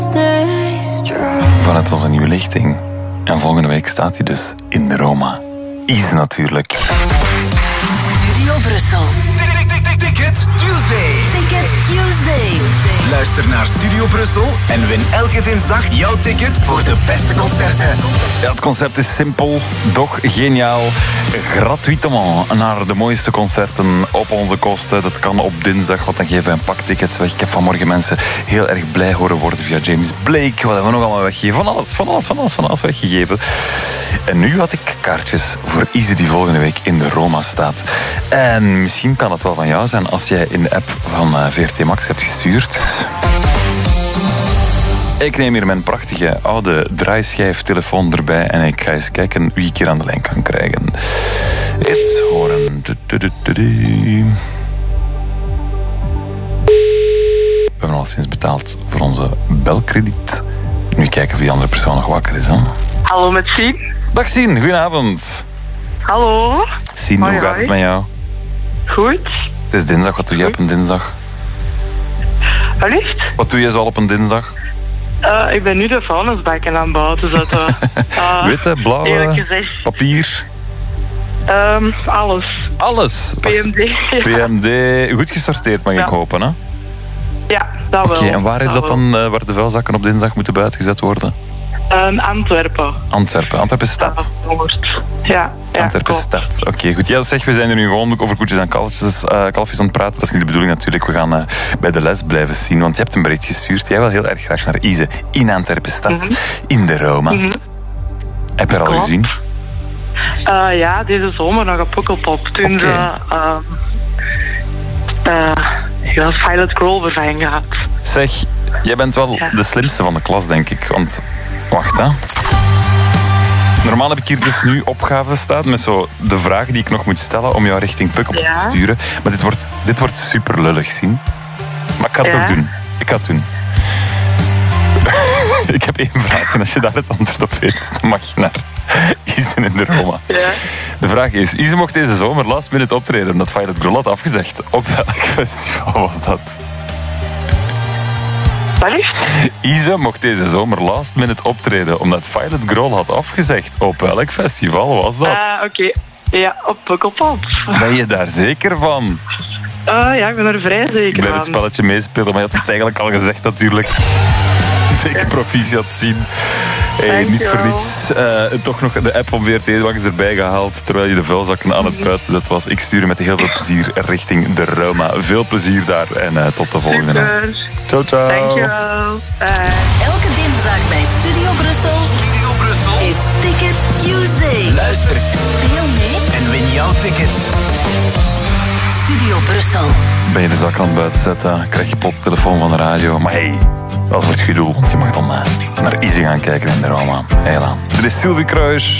Vanuit onze nieuwe lichting. En volgende week staat hij dus in de Roma. Is natuurlijk. Studio Brussel. Ticket Tuesday. Ticket Tuesday. Luister naar Studio Brussel en win elke dinsdag jouw ticket voor de beste concerten. Ja, het concept is simpel, doch geniaal. Gratuitement naar de mooiste concerten op onze kosten. Dat kan op dinsdag, want dan geven we een pak tickets weg. Ik heb vanmorgen mensen heel erg blij horen worden via James Blake. Wat hebben we nog allemaal weggegeven? Van alles weggegeven. En nu had ik kaartjes voor Ise die volgende week in de Roma staat. En misschien kan het wel van jou zijn als jij in de app van VRT Max hebt gestuurd. Ik neem hier mijn prachtige oude draaischijftelefoon erbij en ik ga eens kijken wie ik hier aan de lijn kan krijgen. Eens horen. We hebben al sinds betaald voor onze belkrediet. Nu kijken of die andere persoon nog wakker is. Hè? Hallo met Sien. Dag Sien, goedenavond. Hallo. Sien, hoe gaat het met jou? Goed. Het is dinsdag, wat doe je op een dinsdag? Allicht? Wat doe je zo op een dinsdag? Ik ben nu de vuilnisbakken aan het buiten zetten. Witte, blauwe, eerlijk gezegd. papier? Alles. Alles? PMD. Ja. PMD, goed gesorteerd mag ik hopen, hè? Ja, dat wel. Oké, en waar is dat dan, waar de vuilzakken op dinsdag moeten buitengezet worden? Antwerpen. Antwerpen stad. Ja, Antwerpen klopt. stad. Oké, goed. Ja, zeg, we zijn er nu gewoon over koetjes en kalfjes aan het praten. Dat is niet de bedoeling natuurlijk. We gaan bij de les blijven zien, want je hebt een bericht gestuurd. Jij wil heel erg graag naar Ise in Antwerpen stad, in de Roma. Heb je haar al gezien? Ja, deze zomer nog op Pukkelpop. Toen ze Violet Grohl ervan gehad. Zeg, jij bent wel de slimste van de klas, denk ik. Want, wacht hè. Normaal heb ik hier dus nu opgaven staan met zo de vragen die ik nog moet stellen om jou richting Pukkelpop te sturen. Maar dit wordt super lullig, zien. Maar ik ga het toch doen. Ik ga het doen. Ik heb één vraag en als je daar het antwoord op weet, dan mag je naar Ise in de Roma. Ja. De vraag is, Ise mocht deze zomer last minute optreden omdat Violet Grohl had afgezegd. Op welk festival was dat? Wat is? Ise mocht deze zomer last minute optreden omdat Violet Grohl had afgezegd. Op welk festival was dat? Oké. Ja, op Pukkelpop. Ben je daar zeker van? Ja, ik ben er vrij zeker van. Ik blijf het spelletje meespelen, maar je had het eigenlijk al gezegd natuurlijk. Zeker proficiat zien. Hey, niet voor niets. Toch nog de app van VRT Max erbij gehaald terwijl je de vuilzakken aan het buitenzetten was. Ik stuur je met heel veel plezier richting de Roma. Veel plezier daar en tot de volgende. Super. Ciao, ciao. Dankjewel. Elke dinsdag bij Studio Brussel. Studio Brussel is Ticket Tuesday. Luister, Speel mee en win jouw ticket. Studio Brussel. Ben je de zak aan het buiten zetten, krijg je plots telefoon van de radio. Maar hey, dat wordt goed doel, want je mag dan naar Ise gaan kijken in de Roma. Hela. Dit is Sylvie Kruis.